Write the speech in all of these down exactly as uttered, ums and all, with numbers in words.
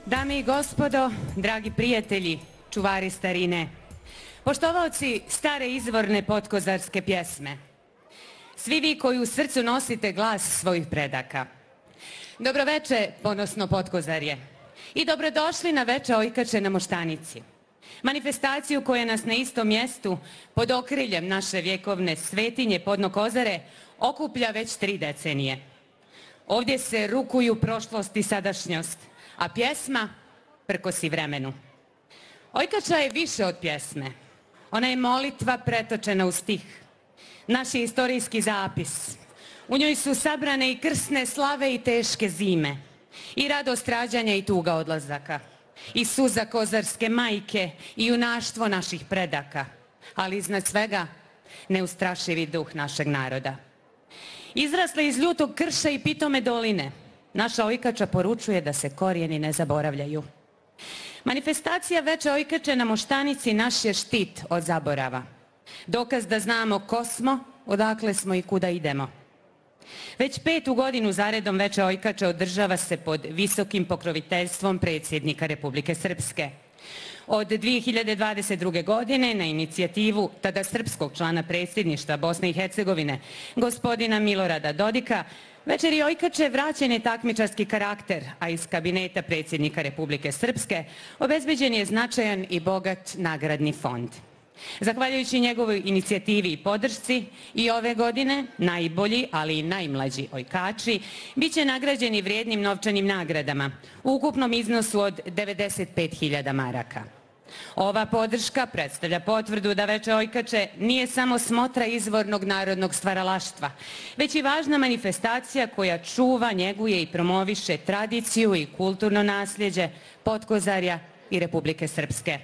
Dame i gospodo, dragi prijatelji, čuvari starine, poštovaoci stare izvorne potkozarske pjesme, svi vi koji u srcu nosite glas svojih predaka. Dobroveče, ponosno Potkozarje, i dobrodošli na Veče Ojkače na Moštanici, manifestaciju koja nas na istom mjestu pod okriljem naše vjekovne svetinje Podno Kozare okuplja već tri decenije. Ovdje se rukuju prošlost i sadašnjost, a pjesma prkosi vremenu. Ojkača je više od pjesme. Ona je molitva pretočena u stih. Naš je istorijski zapis. U njoj su sabrane i krsne slave i teške zime, i radost rađanja i tuga odlazaka, i suza kozarske majke i junaštvo naših predaka, ali iznad svega neustrašivi duh našeg naroda. Izrasla iz ljutog krša i pitome doline, naša Ojkača poručuje da se korijeni ne zaboravljaju. Manifestacija Veče Ojkače na Moštanici naš je štit od zaborava. Dokaz da znamo ko smo, odakle smo i kuda idemo. Već petu godinu zaredom Veče Ojkače održava se pod visokim pokroviteljstvom predsjednika Republike Srpske. Od dvije hiljade dvadeset druge. godine na inicijativu tada srpskog člana predsjedništva Bosne i Hercegovine, gospodina Milorada Dodika, Večeri Ojkače vraćen je takmičarski karakter, a iz kabineta predsjednika Republike Srpske obezbeđen je značajan i bogat nagradni fond. Zahvaljujući njegovoj inicijativi i podršci, i ove godine najbolji, ali i najmlađi Ojkači bit će nagrađeni vrijednim novčanim nagradama u ukupnom iznosu od devedeset pet hiljada maraka. Ova podrška predstavlja potvrdu da Veče Ojkače nije samo smotra izvornog narodnog stvaralaštva, već i važna manifestacija koja čuva, njeguje i promoviše tradiciju i kulturno nasljeđe Potkozarja i Republike Srpske.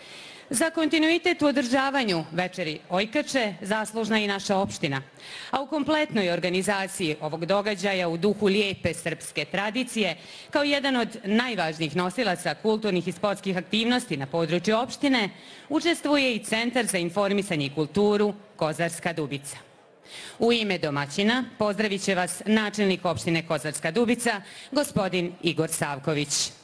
Za kontinuitet u održavanju Večeri Ojkače zaslužna je i naša opština, a u kompletnoj organizaciji ovog događaja u duhu lijepe srpske tradicije, kao jedan od najvažnijih nosilaca kulturnih i sportskih aktivnosti na području opštine, učestvuje i Centar za informisanje i kulturu Kozarska Dubica. U ime domaćina pozdravit će vas načelnik opštine Kozarska Dubica, gospodin Igor Savković.